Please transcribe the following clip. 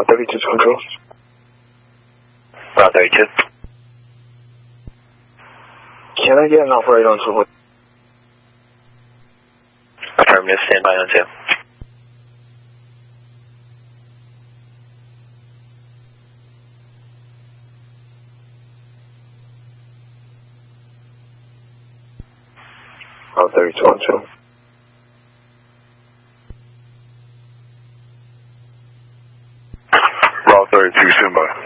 32 control. 32. Can I get an operator on 2? Affirmative, stand by on 2. Bravo 32 on 2. Bravo 32, stand by.